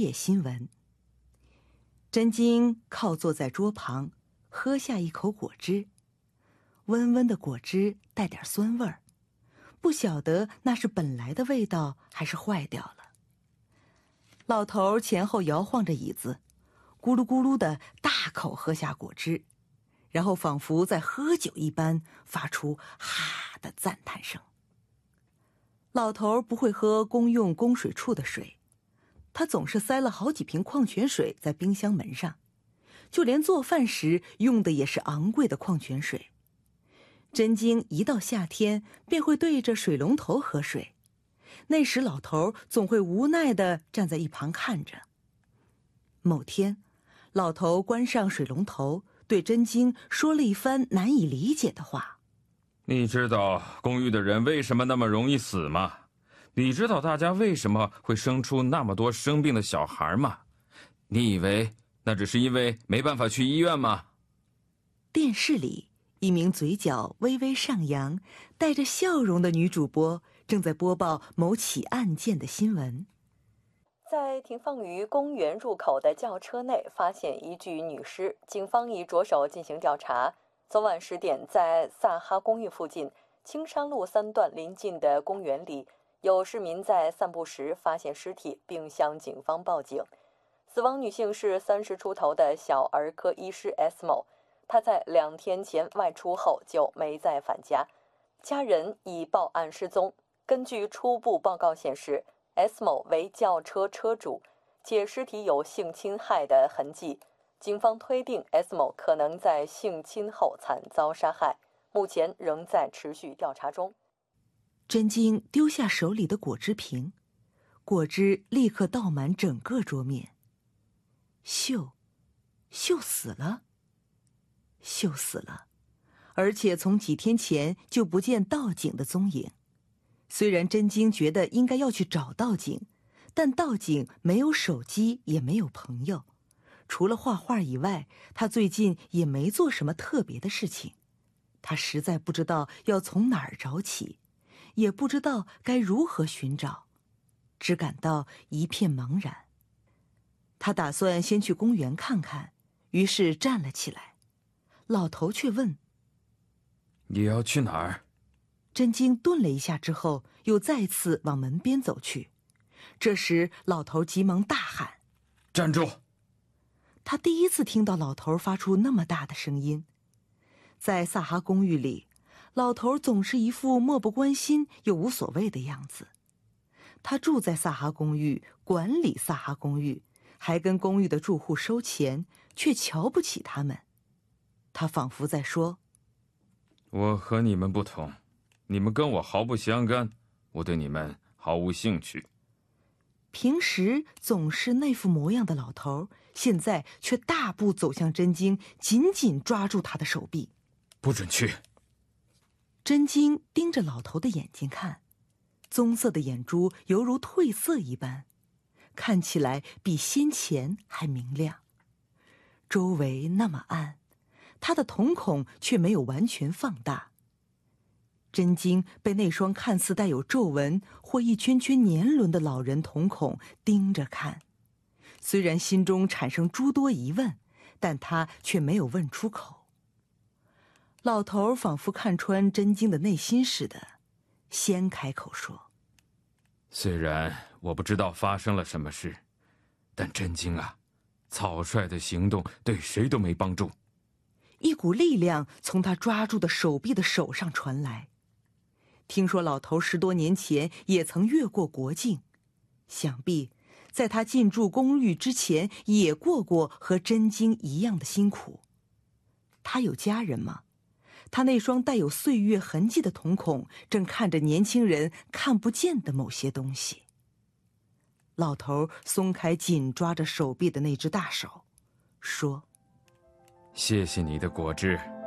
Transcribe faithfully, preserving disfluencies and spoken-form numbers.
业新闻。真金靠坐在桌旁，喝下一口果汁，温温的果汁带点酸味儿，不晓得那是本来的味道还是坏掉了。老头前后摇晃着椅子，咕噜咕噜的大口喝下果汁，然后仿佛在喝酒一般，发出哈的赞叹声。老头不会喝公用供水处的水，他总是塞了好几瓶矿泉水在冰箱门上，就连做饭时用的也是昂贵的矿泉水。真经一到夏天便会对着水龙头喝水，那时老头总会无奈地站在一旁看着。某天，老头关上水龙头，对真经说了一番难以理解的话。 你知道公寓的人为什么那么容易死吗？你知道大家为什么会生出那么多生病的小孩吗？你以为那只是因为没办法去医院吗？ 电视里，一名嘴角微微上扬、带着笑容的女主播正在播报某起案件的新闻。 在停放于公园入口的轿车内发现一具女尸，警方已着手进行调查。昨晚十点，在萨哈公寓附近青山路三段邻近的公园里，有市民在散步时发现尸体，并向警方报警。死亡女性是三十出头的小儿科医师 S 某，她在两天前外出后就没再返家，家人已报案失踪。根据初步报告显示， S 某为轿车车主，且尸体有性侵害的痕迹。警方推定 S 某可能在性侵后惨遭杀害，目前仍在持续调查中。 真经丢下手里的果汁瓶，果汁立刻倒满整个桌面。秀，秀死了，秀死了，而且从几天前就不见道警的踪影。虽然真经觉得应该要去找道警，但道警没有手机，也没有朋友。除了画画以外，他最近也没做什么特别的事情。他实在不知道要从哪儿找起，也不知道该如何寻找，只感到一片茫然。他打算先去公园看看，于是站了起来。老头却问：“ 你要去哪儿？” 真经顿了一下之后，又再次往门边走去。这时老头急忙大喊：“ 站住！” 他第一次听到老头发出那么大的声音。在萨哈公寓里，老头总是一副漠不关心又无所谓的样子。他住在萨哈公寓，管理萨哈公寓，还跟公寓的住户收钱，却瞧不起他们。他仿佛在说：“ 我和你们不同，你们跟我毫不相干，我对你们毫无兴趣。” 平时总是那副模样的老头，现在却大步走向真经，紧紧抓住他的手臂。 不准去！ 真经盯着老头的眼睛看，棕色的眼珠犹如褪色一般，看起来比先前还明亮。周围那么暗，他的瞳孔却没有完全放大。真经被那双看似带有皱纹或一圈圈年轮的老人瞳孔盯着看，虽然心中产生诸多疑问，但他却没有问出口。老头仿佛看穿真经的内心似的，先开口说：“ 虽然我不知道发生了什么事，但真经啊，草率的行动对谁都没帮助。” 一股力量从他抓住的手臂的手上传来。听说老头十多年前也曾越过国境，想必在他进驻公寓之前也过过和真经一样的辛苦。他有家人吗？他那双带有岁月痕迹的瞳孔正看着年轻人看不见的某些东西。老头松开紧抓着手臂的那只大手，说：“ 谢谢你的果汁。”